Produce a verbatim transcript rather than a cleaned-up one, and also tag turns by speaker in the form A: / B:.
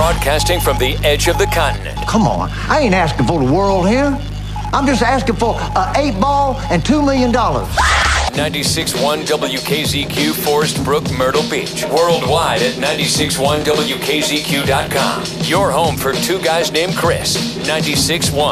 A: Broadcasting from the edge of the continent.
B: Come on, I ain't asking for the world here. I'm just asking for an eight ball and two million dollars.
A: ninety-six point one W K Z Q, Forest Brook, Myrtle Beach. Worldwide at ninety-six point one W K Z Q dot com. Your home for two guys named Chris. ninety-six point one